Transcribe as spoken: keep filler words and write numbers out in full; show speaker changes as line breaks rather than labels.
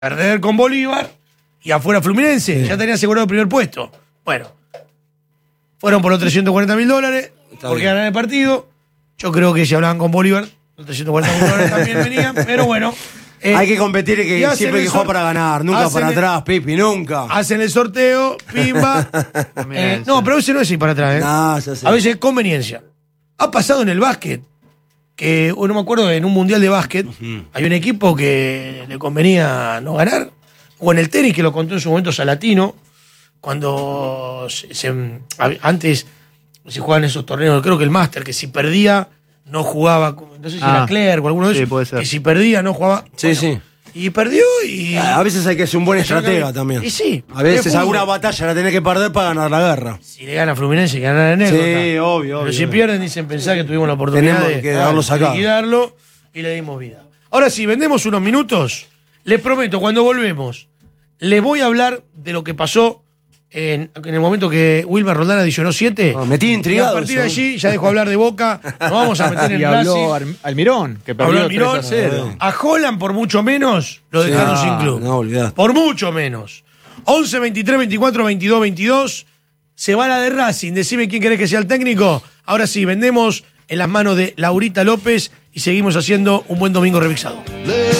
perder con Bolívar y afuera Fluminense. Sí. Ya tenía asegurado el primer puesto. Bueno, fueron por los trescientos cuarenta mil dólares porque ganan el partido. Yo creo que si hablaban con Bolívar, los trescientos cuarenta mil dólares también venían, pero bueno.
Eh, hay que competir y que y siempre hay que jugar para ganar, nunca para el, atrás, Pipi, nunca.
Hacen el sorteo, pimba. eh, no, pero a veces no es ir para atrás, ¿eh?
No, ya sé.
A veces es conveniencia. Ha pasado en el básquet, que no me acuerdo, en un mundial de básquet, uh-huh. hay un equipo que le convenía no ganar, o en el tenis, que lo contó en su momento Salatino, cuando se, se, antes se jugaban esos torneos, creo que el Master, que si perdía no jugaba, no sé si ah, era Clerc o alguno de esos, sí, puede ser. Que si perdía no jugaba.
Sí, bueno, sí.
Y perdió y...
A veces hay que ser un buen estratega que... también.
Y sí.
A veces alguna batalla la tenés que perder para ganar la guerra.
Si le gana a Fluminense, que gana la anécdota.
Sí, obvio, obvio.
Pero si
obvio.
pierden, dicen pensar que tuvimos la oportunidad
Tenemos
de,
que darlo
de liquidarlo y le dimos vida. Ahora sí, vendemos unos minutos. Les prometo, cuando volvemos, les voy a hablar de lo que pasó en, en el momento que Wilmer Roldán adicionó siete.
Oh, me tiene intrigado.
Y a partir de allí ya dejó hablar de Boca. Nos vamos a meter en
y habló Racing. Almirón, que perdió tres a cero.
A Holland, por mucho menos, lo dejaron sí, sin club.
No, olvidate.
Por mucho menos. once, veintitrés, veinticuatro, veintidós, veintidós. Se va la de Racing. Decime quién querés que sea el técnico. Ahora sí, vendemos en las manos de Laurita López y seguimos haciendo un buen domingo remixado.